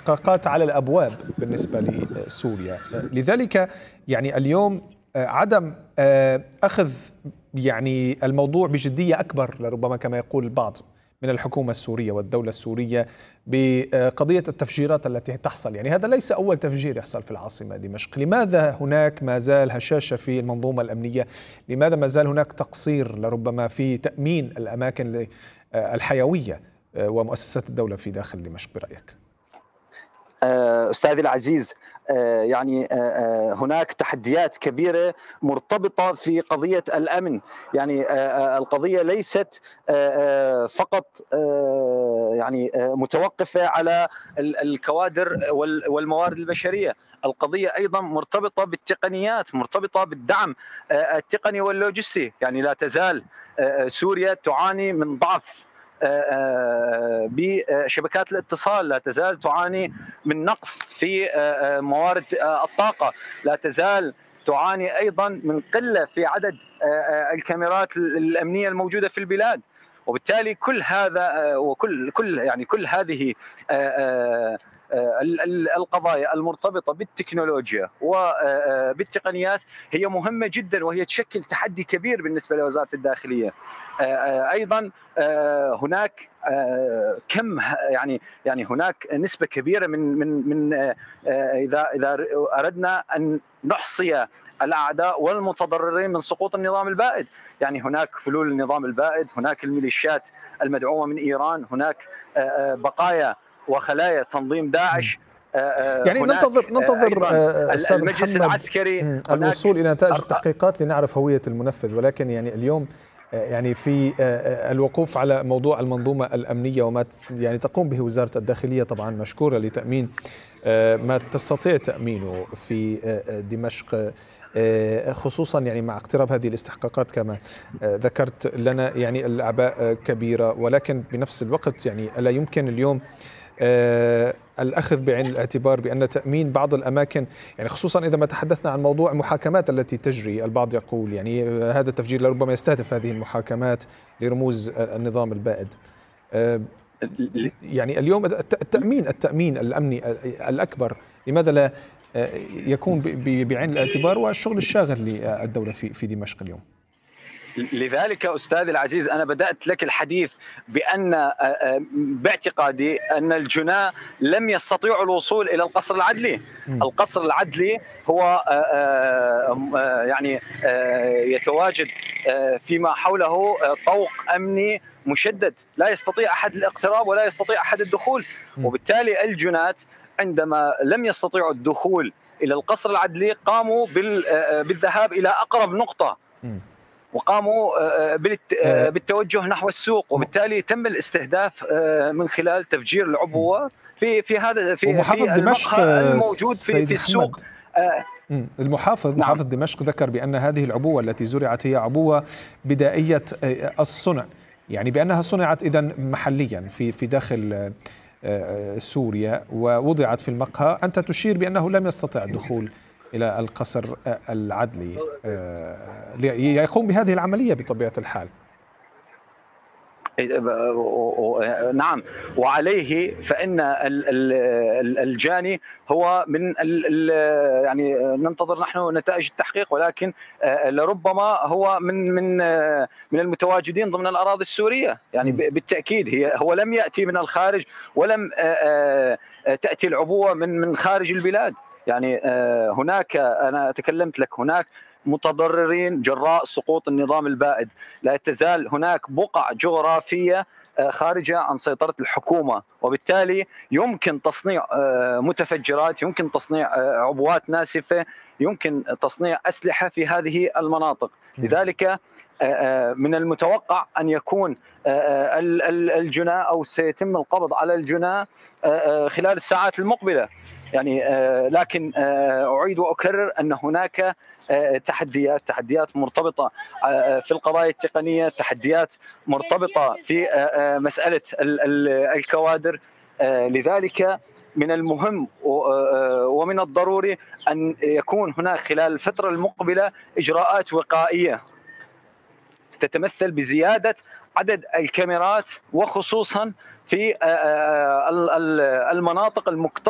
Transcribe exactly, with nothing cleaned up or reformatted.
الاستحقاقات على الأبواب بالنسبة لسوريا. لذلك يعني اليوم عدم أخذ يعني الموضوع بجدية أكبر لربما كما يقول البعض من الحكومة السورية والدولة السورية بقضية التفجيرات التي تحصل، يعني هذا ليس أول تفجير يحصل في العاصمة دمشق. لماذا هناك ما زال هشاشة في المنظومة الأمنية؟ لماذا ما زال هناك تقصير لربما في تأمين الأماكن الحيوية ومؤسسات الدولة في داخل دمشق برأيك؟ أستاذي العزيز، يعني هناك تحديات كبيرة مرتبطة في قضية الأمن. يعني القضية ليست فقط يعني متوقفة على الكوادر والموارد البشرية، القضية أيضا مرتبطة بالتقنيات، مرتبطة بالدعم التقني واللوجستي. يعني لا تزال سوريا تعاني من ضعف بشبكات الاتصال، لا تزال تعاني من نقص في موارد الطاقة، لا تزال تعاني أيضا من قلة في عدد الكاميرات الأمنية الموجودة في البلاد. وبالتالي كل هذا وكل كل يعني كل هذه القضايا المرتبطة بالتكنولوجيا وبالتقنيات هي مهمة جدا، وهي تشكل تحدي كبير بالنسبة لوزارة الداخلية. أيضا هناك كم يعني يعني هناك نسبة كبيرة من من من إذا إذا أردنا أن نحصي الأعداء والمتضررين من سقوط النظام البائد. يعني هناك فلول النظام البائد، هناك الميليشيات المدعومة من إيران، هناك بقايا وخلايا تنظيم داعش. يعني ننتظر ننتظر أستاذ المجلس محمد العسكري الوصول إلى نتائج التحقيقات لنعرف هوية المنفذ، ولكن يعني اليوم يعني في الوقوف على موضوع المنظومة الأمنية وما يعني تقوم به وزارة الداخلية طبعا مشكورة لتأمين ما تستطيع تأمينه في دمشق، خصوصا يعني مع اقتراب هذه الاستحقاقات كما ذكرت لنا. يعني الأعباء كبيرة، ولكن بنفس الوقت يعني ألا يمكن اليوم الأخذ بعين الاعتبار بأن تأمين بعض الأماكن، يعني خصوصا إذا ما تحدثنا عن موضوع المحاكمات التي تجري، البعض يقول يعني هذا التفجير لربما يستهدف هذه المحاكمات لرموز النظام البائد. يعني اليوم التأمين التأمين الأمني الأكبر لماذا لا يكون بعين الاعتبار والشغل الشاغل للدولة في في دمشق اليوم؟ لذلك أستاذي العزيز أنا بدأت لك الحديث بأن باعتقادي أن الجناة لم يستطيعوا الوصول إلى القصر العدلي. م. القصر العدلي هو يعني يتواجد فيما حوله طوق أمني مشدد، لا يستطيع أحد الاقتراب ولا يستطيع أحد الدخول. م. وبالتالي الجناة عندما لم يستطيعوا الدخول إلى القصر العدلي قاموا بالذهاب إلى أقرب نقطة، م. وقاموا بالتوجه نحو السوق، وبالتالي تم الاستهداف من خلال تفجير العبوة في في هذا في ومحافظ في دمشق الموجود في في السوق. المحافظ نعم. محافظ دمشق ذكر بأن هذه العبوة التي زرعت هي عبوة بدائية الصنع، يعني بأنها صنعت إذن محليا في في داخل سوريا ووضعت في المقهى. أنت تشير بأنه لم يستطع الدخول إلى القصر العدلي ليقوم بهذه العملية بطبيعة الحال. نعم، وعليه فإن الجاني هو من يعني ننتظر نحن نتائج التحقيق، ولكن لربما هو من من من المتواجدين ضمن الأراضي السورية. يعني بالتأكيد هي هو لم يأتي من الخارج، ولم تأتي العبوة من من خارج البلاد. يعني هناك أنا تكلمت لك هناك متضررين جراء سقوط النظام البائد، لا تزال هناك بقع جغرافية خارجة عن سيطرة الحكومة، وبالتالي يمكن تصنيع متفجرات، يمكن تصنيع عبوات ناسفة، يمكن تصنيع أسلحة في هذه المناطق. لذلك من المتوقع أن يكون الجناة أو سيتم القبض على الجناة خلال الساعات المقبلة. يعني لكن أعيد وأكرر أن هناك تحديات تحديات مرتبطة في القضايا التقنية، تحديات مرتبطة في مسألة الكوادر. لذلك من المهم ومن الضروري أن يكون هناك خلال الفترة المقبلة إجراءات وقائية تتمثل بزيادة عدد الكاميرات، وخصوصا في المناطق المكتظة